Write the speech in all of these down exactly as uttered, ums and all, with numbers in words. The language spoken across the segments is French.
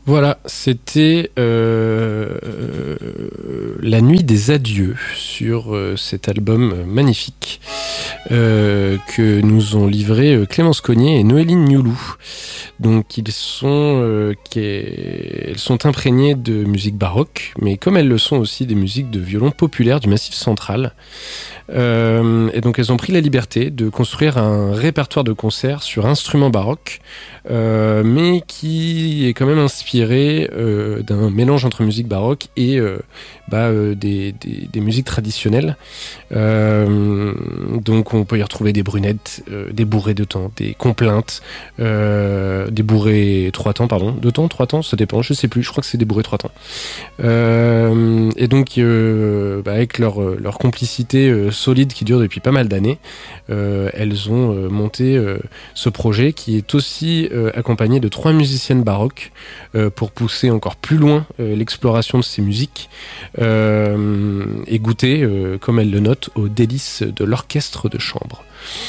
Voilà, c'était euh, euh, La Nuit des Adieux sur euh, cet album magnifique euh, que nous ont livré euh, Clémence Cogniet et Noéline Nioulou. Donc ils sont, euh, elles sont imprégnées de musique baroque, mais comme elles le sont aussi des musiques de violon populaire du Massif central. Euh, et donc elles ont pris la liberté de construire un répertoire de concerts sur instruments baroques, euh, mais qui est quand même inspiré euh, d'un mélange entre musique baroque et euh, bah, euh, des, des, des musiques traditionnelles. Euh, donc on peut y retrouver des brunettes, euh, des bourrées de temps, des complaintes, euh, des bourrées trois temps, pardon, deux temps, trois temps, ça dépend, je sais plus, je crois que c'est des bourrées trois temps. Euh, et donc euh, bah, avec leur, leur complicité euh, solide qui dure depuis pas mal d'années, euh, elles ont euh, monté euh, ce projet qui est aussi euh, accompagné de trois musiciennes baroques euh, pour pousser encore plus loin euh, l'exploration de ces musiques euh, et goûter, euh, comme elles le notent, aux délices de l'orchestre de chambre.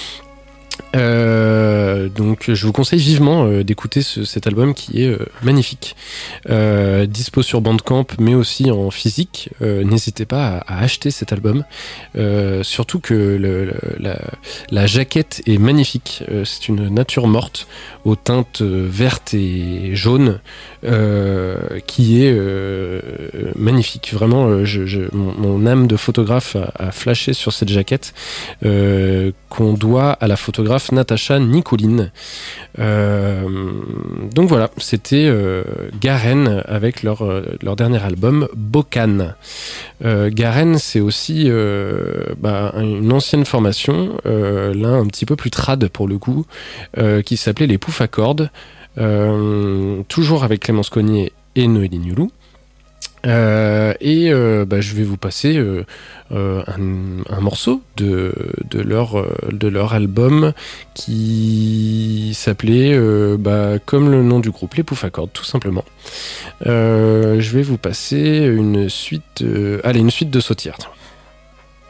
Euh, donc je vous conseille vivement euh, d'écouter ce, cet album qui est euh, magnifique, euh, dispo sur Bandcamp mais aussi en physique. Euh, n'hésitez pas à, à acheter cet album, euh, surtout que le, le, la, la jaquette est magnifique. Euh, c'est une nature morte aux teintes vertes et jaunes euh, qui est euh, magnifique. Vraiment, euh, je, je, mon, mon âme de photographe a, a flashé sur cette jaquette euh, qu'on doit à la photographe Natacha Nicoline. Euh, donc voilà, c'était euh, Garen avec leur, leur dernier album, Bocan. Euh, Garen, c'est aussi euh, bah, une ancienne formation, euh, là un petit peu plus trad pour le coup, euh, qui s'appelait les Pouf à cordes, euh, toujours avec Clémence Cogniet et Noéline Nioulou. Euh, et euh, bah, je vais vous passer euh, euh, un, un morceau de, de, leur, de leur album qui s'appelait euh, bah, comme le nom du groupe, les Pouf à cordes, tout simplement. Euh, je vais vous passer une suite, euh, allez, une suite de sautières.